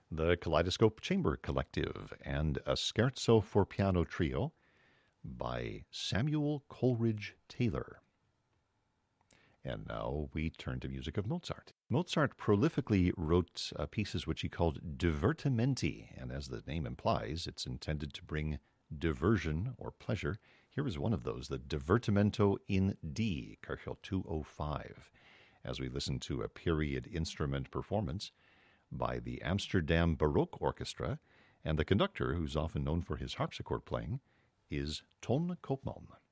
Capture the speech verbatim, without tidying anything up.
the Kaleidoscope Chamber Collective, and a Scherzo for Piano Trio by Samuel Coleridge Taylor. And now we turn to music of Mozart. Mozart prolifically wrote uh, pieces which he called divertimenti, and as the name implies, it's intended to bring diversion or pleasure. Here is one of those, the Divertimento in D, Köchel two oh five, as we listen to a period instrument performance by the Amsterdam Baroque Orchestra, and the conductor, who's often known for his harpsichord playing, is Ton Koopman.